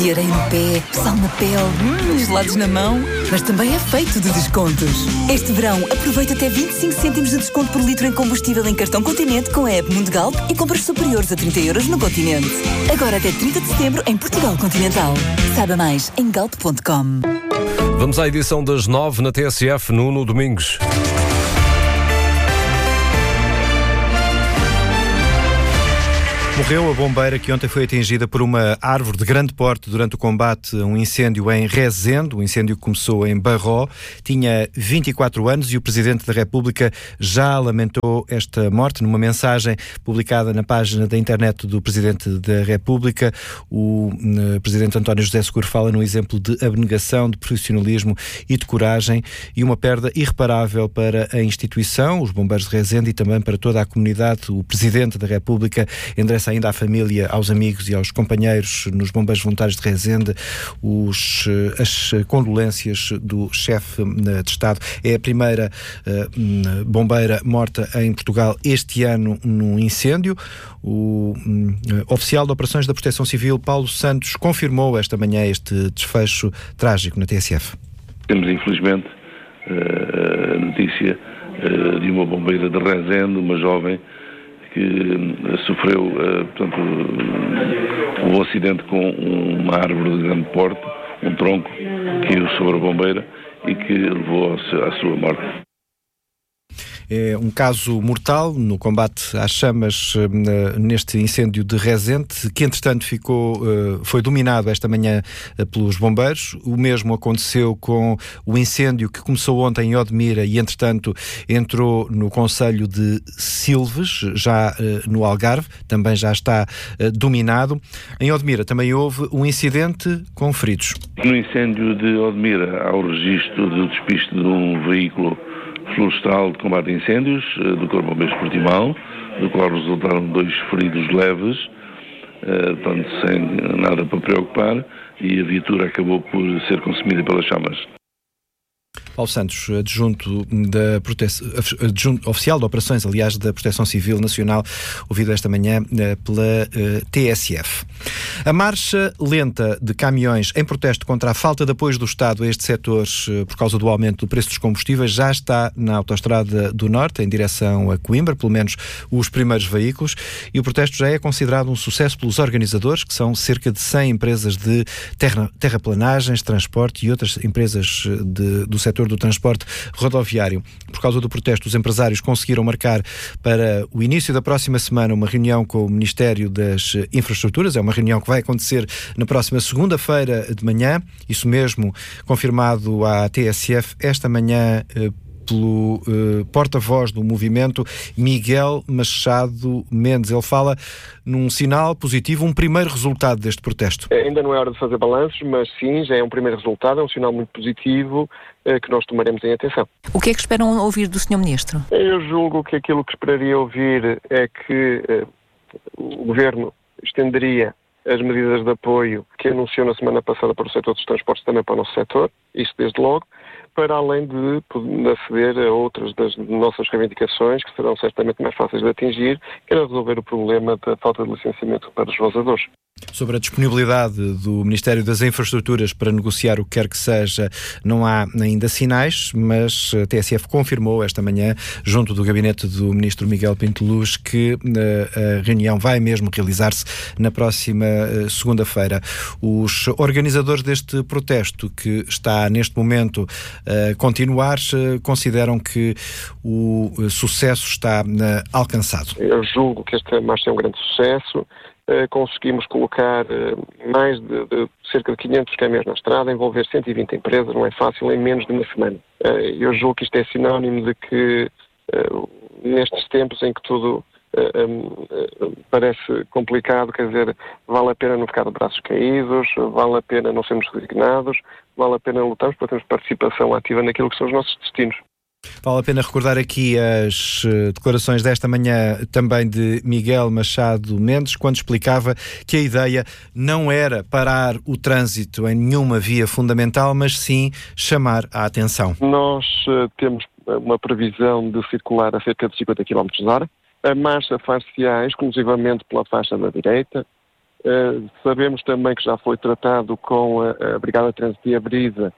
E areia no pé, sal na pele, gelados na mão, mas também é feito de descontos. Este verão, aproveita até 25 cêntimos de desconto por litro em combustível em cartão Continente com a app Mundigalp e compras superiores a 30 € no Continente. Agora até 30 de setembro em Portugal Continental. Saiba mais em galp.com. Vamos à edição das 9 na TSF, Nuno Domingos. Morreu a bombeira que ontem foi atingida por uma árvore de grande porte durante o combate a um incêndio em Rezende. O incêndio começou em Barró. Tinha 24 anos e o Presidente da República já lamentou esta morte. Numa mensagem publicada na página da internet do Presidente da República, o Presidente António José Seguro fala no exemplo de abnegação, de profissionalismo e de coragem e uma perda irreparável para a instituição, os bombeiros de Rezende e também para toda a comunidade. O Presidente da República endereça ainda à família, aos amigos e aos companheiros nos bombeiros voluntários de Rezende as condolências do chefe de Estado. É a primeira bombeira morta em Portugal este ano num incêndio. O oficial de Operações da Proteção Civil, Paulo Santos, confirmou esta manhã este desfecho trágico na TSF. Temos, infelizmente, a notícia de uma bombeira de Rezende, uma jovem que sofreu, portanto, um acidente com uma árvore de grande porte, um tronco, que caiu sobre a bombeira e que levou à sua morte. É um caso mortal no combate às chamas neste incêndio de Rezende, que entretanto foi dominado esta manhã pelos bombeiros. O mesmo aconteceu com o incêndio que começou ontem em Odmira e entretanto entrou no concelho de Silves, já no Algarve, também já está dominado. Em Odmira também houve um incidente com feridos. No incêndio de Odmira há o registro do despiste de um veículo florestal de combate a incêndios do Corpo de Bombeiros de Portimão, do qual resultaram 2 feridos leves, portanto sem nada para preocupar, e a viatura acabou por ser consumida pelas chamas. Paulo Santos, adjunto oficial de operações, aliás, da Proteção Civil Nacional, ouvido esta manhã pela TSF. A marcha lenta de caminhões em protesto contra a falta de apoio do Estado a este setor por causa do aumento do preço dos combustíveis já está na Autoestrada do Norte, em direção a Coimbra, pelo menos os primeiros veículos, e o protesto já é considerado um sucesso pelos organizadores, que são cerca de 100 empresas de terraplanagens, transporte e outras empresas do setor do transporte rodoviário. Por causa do protesto, os empresários conseguiram marcar para o início da próxima semana uma reunião com o Ministério das Infraestruturas. É uma reunião que vai acontecer na próxima segunda-feira de manhã. Isso mesmo confirmado à TSF esta manhã pelo porta-voz do movimento, Miguel Machado Mendes. Ele fala num sinal positivo, um primeiro resultado deste protesto. Ainda não é hora de fazer balanços, mas sim, já é um primeiro resultado, é um sinal muito positivo que nós tomaremos em atenção. O que é que esperam ouvir do Sr. Ministro? Eu julgo que aquilo que esperaria ouvir é que o Governo estenderia as medidas de apoio que anunciou na semana passada para o setor dos transportes também para o nosso setor, isso desde logo, para além de aceder a outras das nossas reivindicações, que serão certamente mais fáceis de atingir, que era resolver o problema da falta de licenciamento para os vazadores. Sobre a disponibilidade do Ministério das Infraestruturas para negociar o que quer que seja, não há ainda sinais, mas a TSF confirmou esta manhã, junto do gabinete do Ministro Miguel Pinto Luz, que a reunião vai mesmo realizar-se na próxima segunda-feira. Os organizadores deste protesto, que está neste momento a continuar, consideram que o sucesso está alcançado. Eu julgo que esta marcha é um grande sucesso. Conseguimos colocar mais de cerca de 500 caminhões na estrada, envolver 120 empresas, não é fácil, em menos de uma semana. Eu julgo que isto é sinónimo de que nestes tempos em que tudo parece complicado, quer dizer, vale a pena não ficar de braços caídos, vale a pena não sermos resignados, vale a pena lutarmos para termos participação ativa naquilo que são os nossos destinos. Vale a pena recordar aqui as declarações desta manhã também de Miguel Machado Mendes, quando explicava que a ideia não era parar o trânsito em nenhuma via fundamental, mas sim chamar a atenção. Nós temos uma previsão de circular a cerca de 50 km/h. A marcha far-se-á exclusivamente pela faixa da direita, Sabemos também que já foi tratado com a Brigada de Trânsito e a Brisa,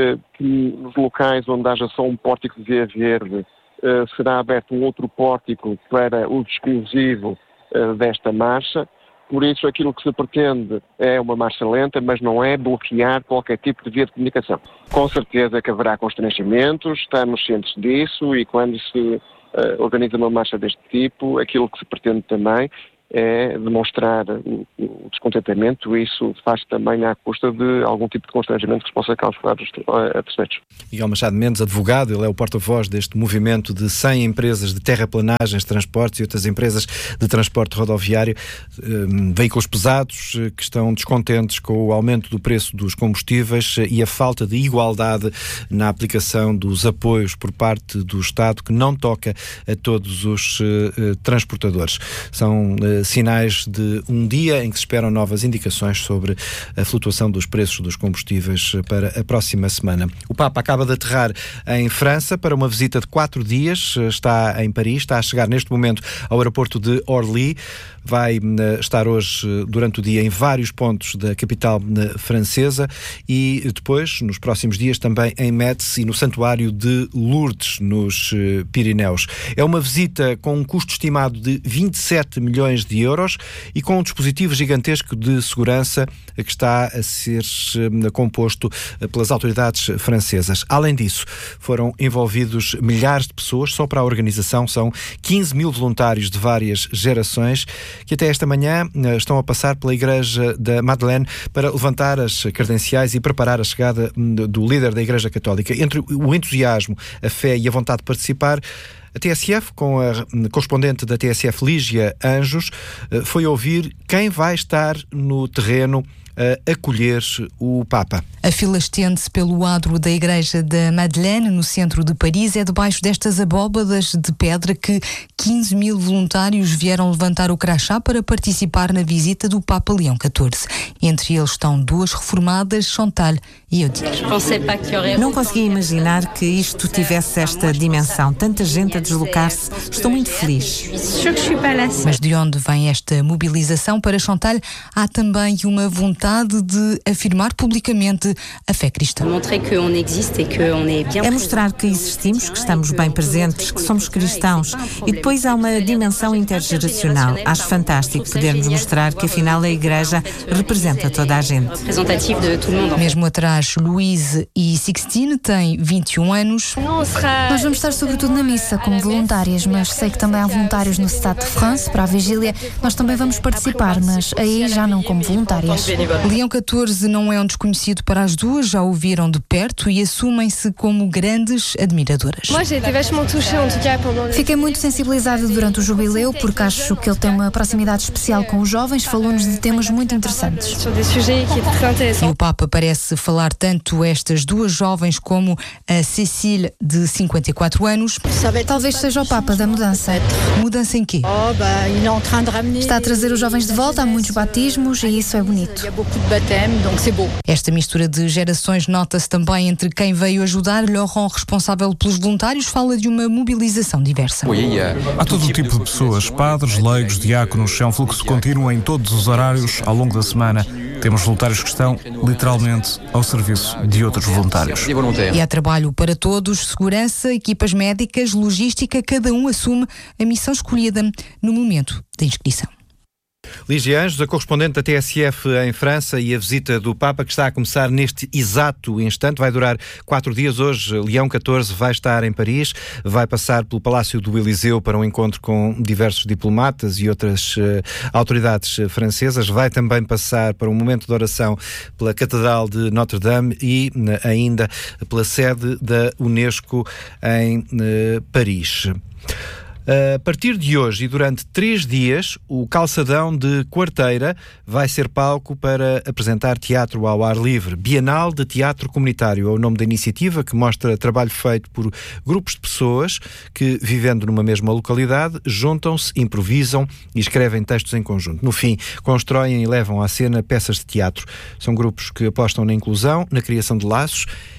que nos locais onde haja só um pórtico de via verde, será aberto um outro pórtico para uso exclusivo desta marcha. Por isso, aquilo que se pretende é uma marcha lenta, mas não é bloquear qualquer tipo de via de comunicação. Com certeza que haverá constrangimentos, estamos cientes disso, e quando se organiza uma marcha deste tipo, aquilo que se pretende também é demonstrar o descontentamento, e isso faz também à custa de algum tipo de constrangimento que se possa causar a terceiros. Miguel Machado Mendes, advogado, ele é o porta-voz deste movimento de 100 empresas de terraplanagens, transportes e outras empresas de transporte rodoviário, veículos pesados, que estão descontentes com o aumento do preço dos combustíveis e a falta de igualdade na aplicação dos apoios por parte do Estado, que não toca a todos os transportadores. São sinais de um dia em que se esperam novas indicações sobre a flutuação dos preços dos combustíveis para a próxima semana. O Papa acaba de aterrar em França para uma visita de 4 dias. Está em Paris, está a chegar neste momento ao aeroporto de Orly. Vai estar hoje durante o dia em vários pontos da capital francesa e depois, nos próximos dias, também em Metz e no Santuário de Lourdes, nos Pirineus. É uma visita com um custo estimado de 27 milhões de euros e com um dispositivo gigantesco de segurança que está a ser composto pelas autoridades francesas. Além disso, foram envolvidos milhares de pessoas. Só para a organização são 15 mil voluntários de várias gerações que até esta manhã estão a passar pela Igreja da Madeleine para levantar as credenciais e preparar a chegada do líder da Igreja Católica. Entre o entusiasmo, a fé e a vontade de participar, a TSF, com a correspondente da TSF, Lígia Anjos, foi ouvir quem vai estar no terreno a acolher o Papa. A fila estende-se pelo adro da Igreja da Madeleine, no centro de Paris. É debaixo destas abóbadas de pedra que 15 mil voluntários vieram levantar o crachá para participar na visita do Papa Leão XIV. Entre eles estão 2 reformadas, Chantal e Odile. Não conseguia imaginar que isto tivesse esta dimensão. Tanta gente a deslocar-se. Estou muito feliz. Mas de onde vem esta mobilização? Para Chantal, há também uma vontade de afirmar publicamente a fé cristã. É mostrar que existimos, que estamos bem presentes, que somos cristãos. E depois há uma dimensão intergeracional. Acho fantástico podermos mostrar que afinal a Igreja representa toda a gente. Mesmo atrás, Louise e Sixtine têm 21 anos. Nós vamos estar sobretudo na missa como voluntárias, mas sei que também há voluntários no Stade de France para a vigília. Nós também vamos participar, mas aí já não como voluntárias. Leão XIV não é um desconhecido para as duas, já o viram de perto e assumem-se como grandes admiradoras. Fiquei muito sensibilizada durante o jubileu porque acho que ele tem uma proximidade especial com os jovens, falou-nos de temas muito interessantes. E o Papa parece falar tanto estas duas jovens como a Cécile, de 54 anos. Talvez seja o Papa da mudança. Mudança em quê? Está a trazer os jovens de volta, há muitos batismos e isso é bonito. Esta mistura de gerações nota-se também entre quem veio ajudar. Laurent, responsável pelos voluntários, fala de uma mobilização diversa. Há todo o tipo de pessoas, padres, leigos, diáconos, é um fluxo contínuo em todos os horários ao longo da semana. Temos voluntários que estão, literalmente, ao serviço de outros voluntários. E há trabalho para todos, segurança, equipas médicas, logística, cada um assume a missão escolhida no momento da inscrição. Lígia Anjos, a correspondente da TSF em França, e a visita do Papa que está a começar neste exato instante. Vai durar 4 dias. Hoje, Leão XIV vai estar em Paris, vai passar pelo Palácio do Eliseu para um encontro com diversos diplomatas e outras autoridades francesas. Vai também passar para um momento de oração pela Catedral de Notre-Dame e ainda pela sede da Unesco em Paris. A partir de hoje e durante 3 dias, o Calçadão de Quarteira vai ser palco para apresentar teatro ao ar livre. Bienal de Teatro Comunitário é o nome da iniciativa, que mostra trabalho feito por grupos de pessoas que, vivendo numa mesma localidade, juntam-se, improvisam e escrevem textos em conjunto. No fim, constroem e levam à cena peças de teatro. São grupos que apostam na inclusão, na criação de laços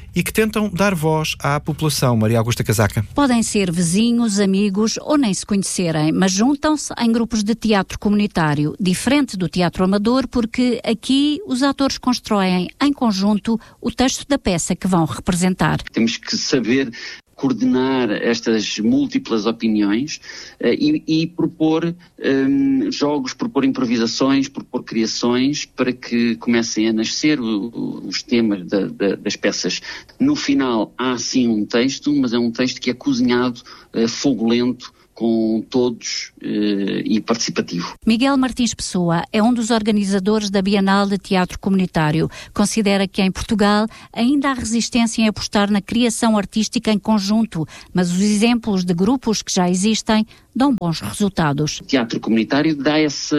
e que tentam dar voz à população. Maria Augusta Casaca. Podem ser vizinhos, amigos ou nem se conhecerem, mas juntam-se em grupos de teatro comunitário, diferente do teatro amador, porque aqui os atores constroem em conjunto o texto da peça que vão representar. Temos que saber coordenar estas múltiplas opiniões e propor jogos, propor improvisações, propor criações para que comecem a nascer os temas das peças. No final há sim um texto, mas é um texto que é cozinhado a fogo lento, com todos e participativo. Miguel Martins Pessoa é um dos organizadores da Bienal de Teatro Comunitário. Considera que em Portugal ainda há resistência em apostar na criação artística em conjunto, mas os exemplos de grupos que já existem dão bons resultados. O teatro comunitário dá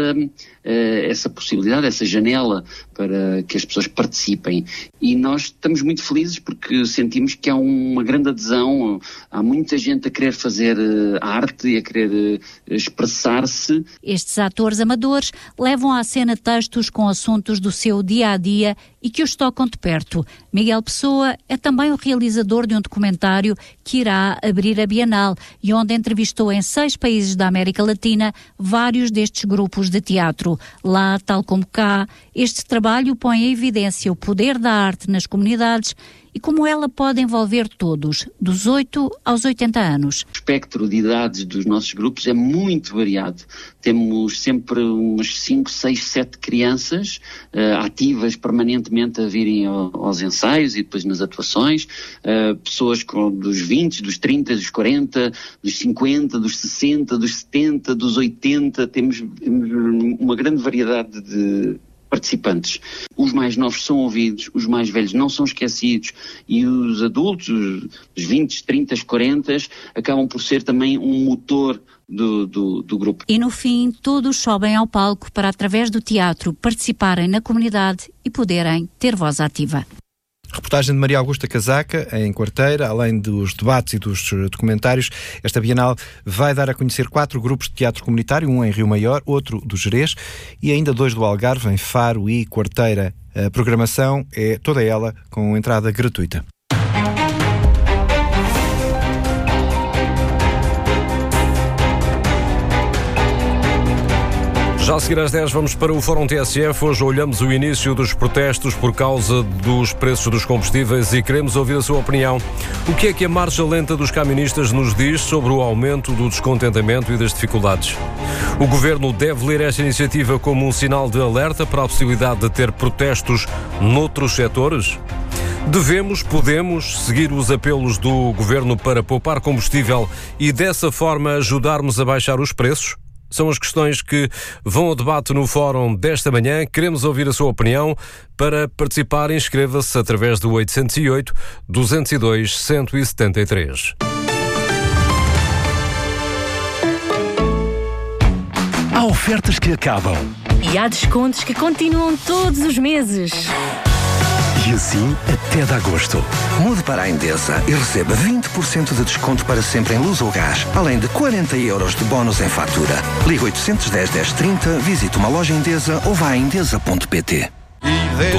essa possibilidade, essa janela para que as pessoas participem. E nós estamos muito felizes porque sentimos que há uma grande adesão, há muita gente a querer fazer arte e a querer expressar-se. Estes atores amadores levam à cena textos com assuntos do seu dia-a-dia e que os tocam de perto. Miguel Pessoa é também o realizador de um documentário que irá abrir a Bienal e onde entrevistou em 6 países da América Latina vários destes grupos de teatro. Lá, tal como cá, este trabalho põe em evidência o poder da arte nas comunidades e como ela pode envolver todos, dos 8 aos 80 anos. O espectro de idades dos nossos grupos é muito variado. Temos sempre umas 5, 6, 7 crianças ativas permanentemente a virem aos ensaios e depois nas atuações, pessoas dos 20, dos 30, dos 40, dos 50, dos 60, dos 70, dos 80, temos uma grande variedade de participantes. Os mais novos são ouvidos, os mais velhos não são esquecidos e os adultos, os 20, 30, 40, acabam por ser também um motor do grupo. E no fim, todos sobem ao palco para, através do teatro, participarem na comunidade e poderem ter voz ativa. Reportagem de Maria Augusta Casaca, em Quarteira. Além dos debates e dos documentários, esta Bienal vai dar a conhecer 4 grupos de teatro comunitário, um em Rio Maior, outro do Gerês e ainda 2 do Algarve, em Faro e Quarteira. A programação é toda ela com entrada gratuita. Já a seguir às 10 vamos para o Fórum TSF. Hoje olhamos o início dos protestos por causa dos preços dos combustíveis e queremos ouvir a sua opinião. O que é que a marcha lenta dos camionistas nos diz sobre o aumento do descontentamento e das dificuldades? O Governo deve ler esta iniciativa como um sinal de alerta para a possibilidade de ter protestos noutros setores? Podemos seguir os apelos do Governo para poupar combustível e dessa forma ajudarmos a baixar os preços? São as questões que vão ao debate no Fórum desta manhã. Queremos ouvir a sua opinião. Para participar, inscreva-se através do 808 202 173. Há ofertas que acabam. E há descontos que continuam todos os meses. E assim até de agosto. Mude para a Endesa e receba 20% de desconto para sempre em luz ou gás, além de 40 € de bónus em fatura. Ligue 810 1030, visite uma loja Endesa ou vá a endesa.pt.